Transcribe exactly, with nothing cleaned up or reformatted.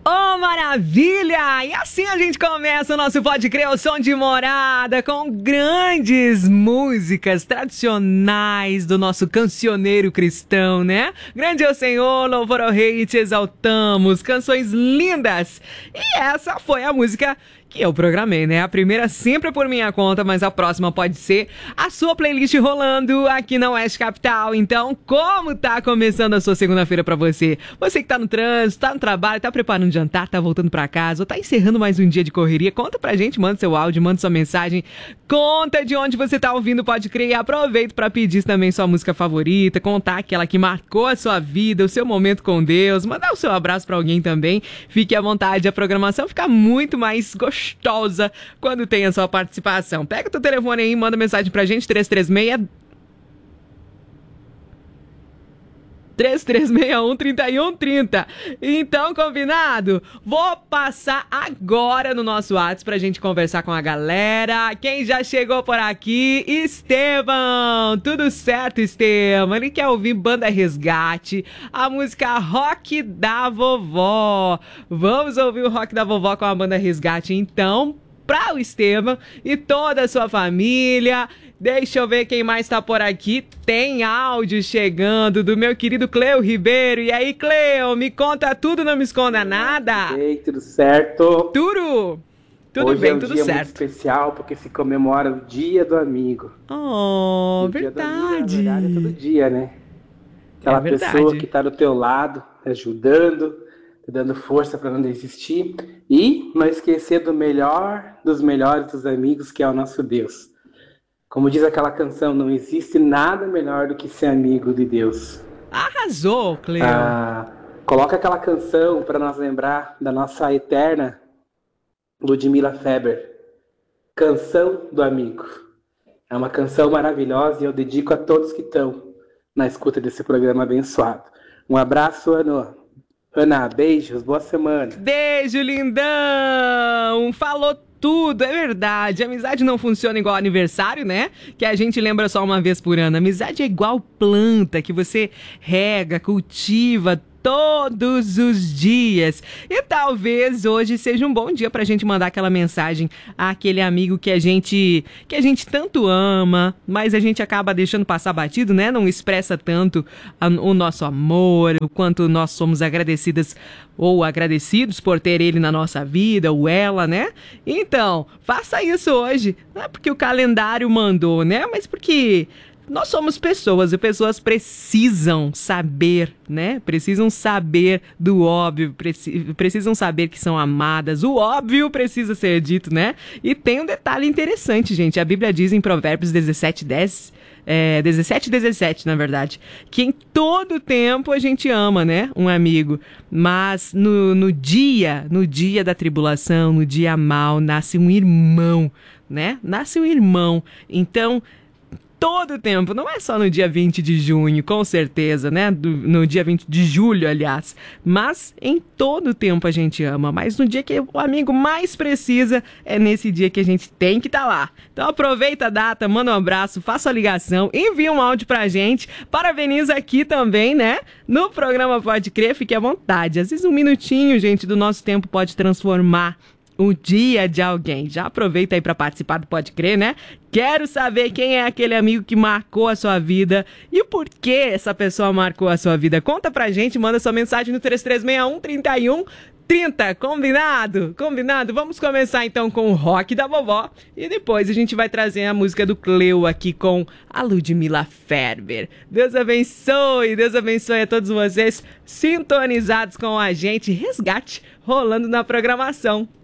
Oh, maravilha! E assim a gente começa o nosso Pode Crer, o som de morada, com grandes músicas tradicionais do nosso cancioneiro cristão, né? Grande é o Senhor, louvor ao Rei e te exaltamos, canções lindas! E essa foi a música que eu programei, né? A primeira sempre por minha conta, mas a próxima pode ser a sua playlist rolando aqui na Oeste Capital. Então, como tá começando a sua segunda-feira pra você? Você que tá no trânsito, tá no trabalho, tá preparando um jantar, tá voltando pra casa, ou tá encerrando mais um dia de correria, conta pra gente, manda seu áudio, manda sua mensagem, conta de onde você tá ouvindo, Pode Crer, e aproveita pra pedir também sua música favorita, contar aquela que marcou a sua vida, o seu momento com Deus, mandar o seu abraço pra alguém também. Fique à vontade, a programação fica muito mais gostosa gostosa quando tem a sua participação. Pega o teu telefone aí e manda mensagem pra gente, três três seis três três seis um, três um três zero. Então, combinado? Vou passar agora no nosso WhatsApp pra gente conversar com a galera. Quem já chegou por aqui? Estevão! Tudo certo, Estevão? Ele quer ouvir Banda Resgate, a música Rock da Vovó. Vamos ouvir o Rock da Vovó com a Banda Resgate, então, para o Estevão e toda a sua família. Deixa eu ver quem mais tá por aqui. Tem áudio chegando do meu querido Cleo Ribeiro. E aí, Cleo, me conta tudo, não me esconda nada. Ei, tudo certo? Tudo? Tudo Hoje bem, é um tudo dia certo. Muito especial porque se comemora o Dia do Amigo. Oh, o verdade. Dia do amigo, na verdade, é todo dia, né? Aquela é pessoa que tá do teu lado, ajudando, te dando força para não desistir. E não esquecer do melhor dos melhores dos amigos, que é o nosso Deus. Como diz aquela canção, não existe nada melhor do que ser amigo de Deus. Arrasou, Cleo. Ah, coloca aquela canção para nós lembrar da nossa eterna Ludmilla Feber. Canção do Amigo. É uma canção maravilhosa e eu dedico a todos que estão na escuta desse programa abençoado. Um abraço, Ana. Ana, beijos, boa semana. Beijo, lindão. Falou tudo, é verdade. A amizade não funciona igual aniversário, né? Que a gente lembra só uma vez por ano. A amizade é igual planta que você rega, cultiva todos os dias. E talvez hoje seja um bom dia pra gente mandar aquela mensagem àquele amigo que a gente que a gente tanto ama, mas a gente acaba deixando passar batido, né? Não expressa tanto a, o nosso amor, o quanto nós somos agradecidas ou agradecidos por ter ele na nossa vida, ou ela, né? Então, faça isso hoje. Não é porque o calendário mandou, né? Mas porque nós somos pessoas e pessoas precisam saber, né? Precisam saber do óbvio, preci- precisam saber que são amadas. O óbvio precisa ser dito, né? E tem um detalhe interessante, gente. A Bíblia diz em Provérbios dezessete, dez, é, dezessete, dezessete, na verdade, que em todo tempo a gente ama, né? Um amigo. Mas no, no dia, no dia da tribulação, no dia mau, nasce um irmão, né? Nasce um irmão. Então, todo tempo, não é só no dia vinte de junho, com certeza, né? Do, no dia vinte de julho, aliás. Mas em todo tempo a gente ama. Mas no dia que o amigo mais precisa, é nesse dia que a gente tem que estar lá. Então aproveita a data, manda um abraço, faça a ligação, envia um áudio pra gente. Parabeniza aqui também, né? No programa Pode Crer, fique à vontade. Às vezes um minutinho, gente, do nosso tempo pode transformar o dia de alguém. Já aproveita aí para participar do Pode Crer, né? Quero saber quem é aquele amigo que marcou a sua vida e o porquê essa pessoa marcou a sua vida. Conta pra gente, manda sua mensagem no três três seis um, três um três zero. Combinado? Combinado? Vamos começar então com o Rock da Vovó e depois a gente vai trazer a música do Cleo aqui com a Ludmilla Feber. Deus abençoe, Deus abençoe a todos vocês sintonizados com a gente. Resgate rolando na programação.